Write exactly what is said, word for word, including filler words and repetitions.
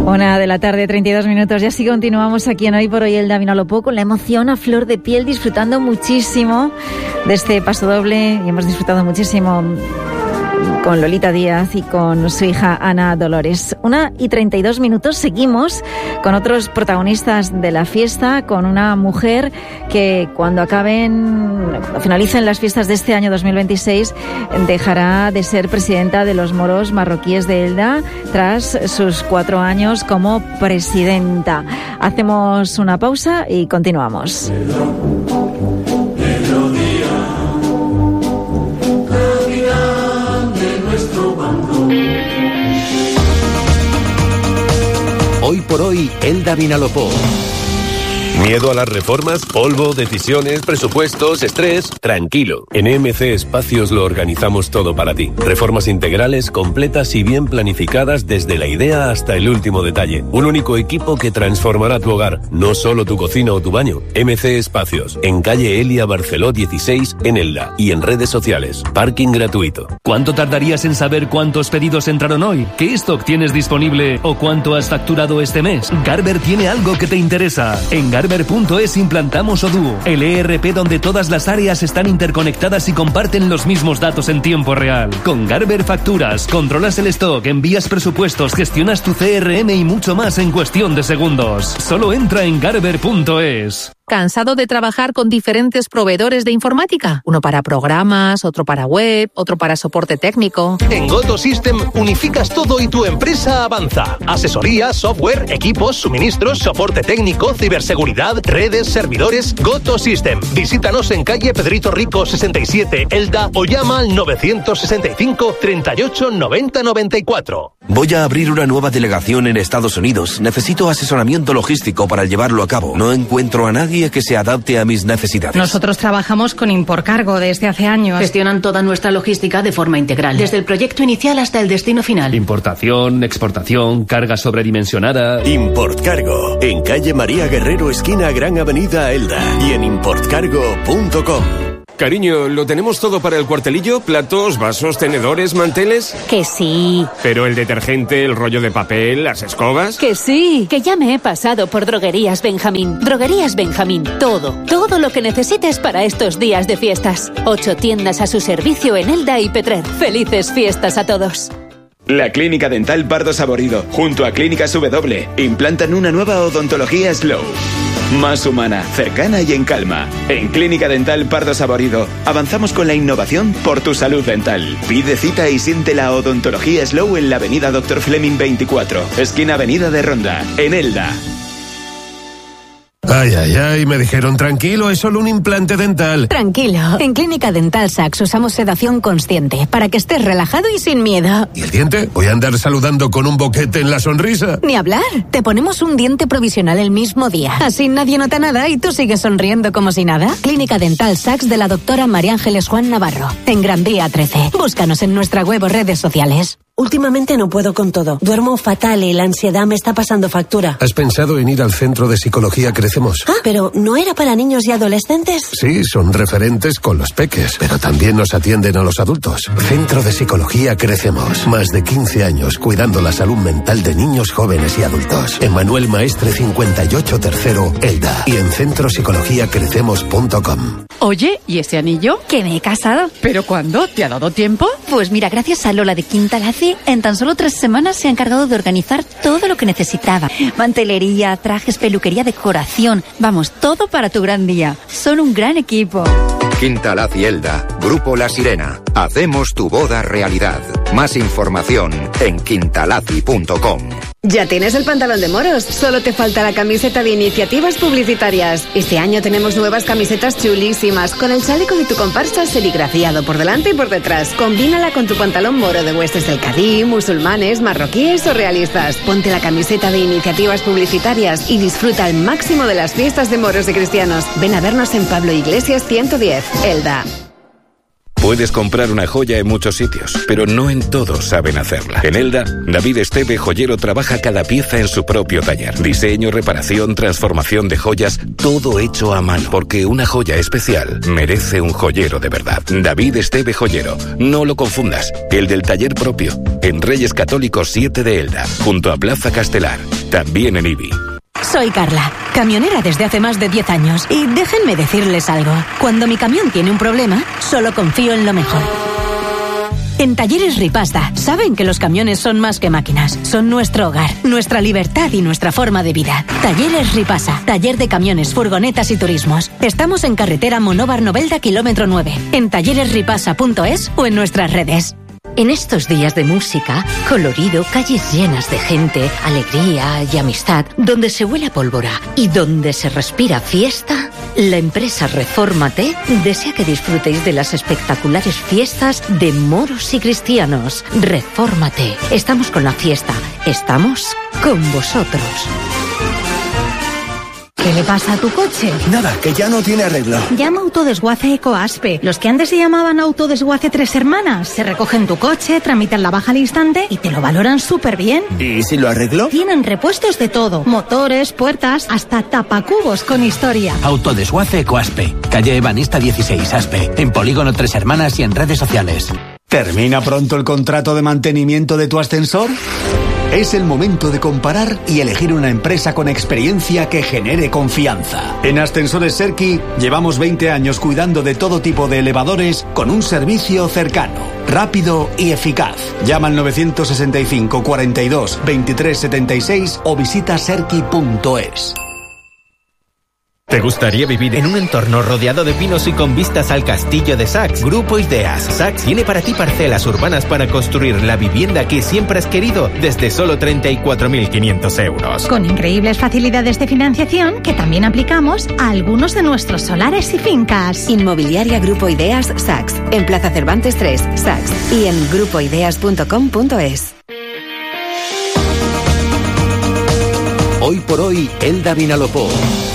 Una de la tarde, treinta y dos minutos. Ya sí continuamos aquí en Hoy por Hoy Elda Vinalopó con la emoción a flor de piel, disfrutando muchísimo de este paso doble y hemos disfrutado muchísimo con Lolita Díaz y con su hija Ana Dolores. Una y treinta y dos minutos, seguimos con otros protagonistas de la fiesta, con una mujer que cuando acaben, finalicen las fiestas de este año dos mil veintiséis, dejará de ser presidenta de los moros marroquíes de Elda tras sus cuatro años como presidenta. Hacemos una pausa y continuamos. Hoy por hoy, Elda Vinalopó. ¿Miedo a las reformas? ¿Polvo? ¿Decisiones? ¿Presupuestos? ¿Estrés? Tranquilo. En E M C Espacios lo organizamos todo para ti. Reformas integrales, completas y bien planificadas desde la idea hasta el último detalle. Un único equipo que transformará tu hogar, no solo tu cocina o tu baño. E M C Espacios, en calle Elia Barceló dieciséis, en Elda, y en redes sociales. Parking gratuito. ¿Cuánto tardarías en saber cuántos pedidos entraron hoy? ¿Qué stock tienes disponible o cuánto has facturado este mes? Garber tiene algo que te interesa. En Garber punto es implantamos Odoo, el E R P donde todas las áreas están interconectadas y comparten los mismos datos en tiempo real. Con Garber facturas, controlas el stock, envías presupuestos, gestionas tu C R M y mucho más en cuestión de segundos. Solo entra en Garber punto es. ¿Cansado de trabajar con diferentes proveedores de informática? Uno para programas, otro para web, otro para soporte técnico. En GoToSystem unificas todo y tu empresa avanza. Asesoría, software, equipos, suministros, soporte técnico, ciberseguridad, redes, servidores. GoToSystem. Visítanos en calle Pedrito Rico sesenta y siete, Elda, o llama al novecientos sesenta y cinco, treinta y ocho, noventa, noventa y cuatro. Voy a abrir una nueva delegación en Estados Unidos. Necesito asesoramiento logístico para llevarlo a cabo. No encuentro a nadie que se adapte a mis necesidades. Nosotros trabajamos con Imporcargo desde hace años. Gestionan toda nuestra logística de forma integral, desde el proyecto inicial hasta el destino final. Importación, exportación, carga sobredimensionada. Importcargo, en calle María Guerrero, esquina Gran Avenida Elda, y en importcargo punto com. Cariño, ¿lo tenemos todo para el cuartelillo? ¿Platos, vasos, tenedores, manteles? Que sí. ¿Pero el detergente, el rollo de papel, las escobas? Que sí, que ya me he pasado por Droguerías Benjamín. Droguerías Benjamín, todo, todo lo que necesites para estos días de fiestas. Ocho tiendas a su servicio en Elda y Petrer. Felices fiestas a todos. La Clínica Dental Pardo Saborido, junto a Clínicas W, implantan una nueva odontología Slow. Más humana, cercana y en calma. En Clínica Dental Pardo Saborido avanzamos con la innovación por tu salud dental. Pide cita y siente la odontología Slow en la avenida Doctor Fleming veinticuatro, esquina Avenida de Ronda, en Elda. Ay, ay, ay, me dijeron, tranquilo, es solo un implante dental. Tranquilo, en Clínica Dental Sachs usamos sedación consciente para que estés relajado y sin miedo. ¿Y el diente? ¿Voy a andar saludando con un boquete en la sonrisa? Ni hablar, te ponemos un diente provisional el mismo día. Así nadie nota nada y tú sigues sonriendo como si nada. Clínica Dental Sachs de la doctora María Ángeles Juan Navarro, en Gran Vía trece. Búscanos en nuestra web o redes sociales. Últimamente no puedo con todo. Duermo fatal y la ansiedad me está pasando factura. ¿Has pensado en ir al Centro de Psicología Crecemos? Ah, pero ¿no era para niños y adolescentes? Sí, son referentes con los peques, pero también nos atienden a los adultos. Centro de Psicología Crecemos. Más de quince años cuidando la salud mental de niños, jóvenes y adultos. En Manuel Maestre cincuenta y ocho Tercero, Elda. Y en centro psicología crecemos punto com. Oye, ¿y ese anillo? Que me he casado. ¿Pero cuándo? ¿Te ha dado tiempo? Pues mira, gracias a Lola de Quintalace, en tan solo tres semanas se ha encargado de organizar todo lo que necesitaba. Mantelería, trajes, peluquería, decoración. Vamos, todo para tu gran día. Son un gran equipo. Quintalace y Elda, Grupo La Sirena. Hacemos tu boda realidad. Más información en quintalace punto com. ¿Ya tienes el pantalón de moros? Solo te falta la camiseta de iniciativas publicitarias. Este año tenemos nuevas camisetas chulísimas, con el chaleco de tu comparsa serigrafiado por delante y por detrás. Combínala con tu pantalón moro de huestes del Cadí, musulmanes, marroquíes o realistas. Ponte la camiseta de iniciativas publicitarias y disfruta al máximo de las fiestas de moros y cristianos. Ven a vernos en Pablo Iglesias ciento diez, Elda. Puedes comprar una joya en muchos sitios, pero no en todos saben hacerla. En Elda, David Esteve Joyero trabaja cada pieza en su propio taller. Diseño, reparación, transformación de joyas, todo hecho a mano. Porque una joya especial merece un joyero de verdad. David Esteve Joyero, no lo confundas. El del taller propio, en Reyes Católicos siete de Elda, junto a Plaza Castelar. también en IBI. Soy Carla, camionera desde hace más de diez años. Y déjenme decirles algo. Cuando mi camión tiene un problema, solo confío en lo mejor. En Talleres Ripasta, saben que los camiones son más que máquinas. Son nuestro hogar, nuestra libertad y nuestra forma de vida. Talleres Ripasa, taller de camiones, furgonetas y turismos. Estamos en carretera Monóvar Novelda, kilómetro nueve. En talleres ripasa punto es o en nuestras redes. En estos días de música, colorido, calles llenas de gente, alegría y amistad, donde se huele a pólvora y donde se respira fiesta, la empresa Refórmate desea que disfrutéis de las espectaculares fiestas de moros y cristianos. Refórmate. Estamos con la fiesta. Estamos con vosotros. ¿Qué le pasa a tu coche? Nada, que ya no tiene arreglo. Llama Autodesguace Ecoaspe. Los que antes se llamaban Autodesguace Tres Hermanas. Se recogen tu coche, tramitan la baja al instante y te lo valoran súper bien. ¿Y si lo arreglo? Tienen repuestos de todo. Motores, puertas, hasta tapacubos con historia. Autodesguace Ecoaspe. Calle Ebanista dieciséis, Aspe. En Polígono Tres Hermanas y en redes sociales. ¿Termina pronto el contrato de mantenimiento de tu ascensor? Es el momento de comparar y elegir una empresa con experiencia que genere confianza. En Ascensores Serki llevamos veinte años cuidando de todo tipo de elevadores con un servicio cercano, rápido y eficaz. Llama al novecientos sesenta y cinco, cuarenta y dos, veintitrés setenta y seis o visita serki punto es. ¿Te gustaría vivir en un entorno rodeado de pinos y con vistas al castillo de Saks? Grupo Ideas. Saks tiene para ti parcelas urbanas para construir la vivienda que siempre has querido desde solo treinta y cuatro mil quinientos euros. Con increíbles facilidades de financiación que también aplicamos a algunos de nuestros solares y fincas. Inmobiliaria Grupo Ideas Saks. En Plaza Cervantes tres, Saks. Y en grupo ideas punto com punto es. Hoy por hoy, Elda Vinalopó.